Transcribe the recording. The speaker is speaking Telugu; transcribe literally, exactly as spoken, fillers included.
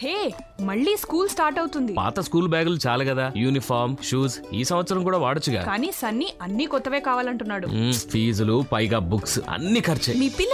హే మళ్ళీ స్కూల్ స్టార్ట్ అవుతుంది. పాత స్కూల్ బ్యాగులు చాలు కదా, యూనిఫామ్ షూస్ ఈ సంవత్సరం కూడా వాడొచ్చుగా. కానీ సన్నీ అన్ని కొత్తవే కావాలంటున్నాడు. ఫీజులు పైగా బుక్స్ అన్ని ఖర్చే. మీ పిల్ల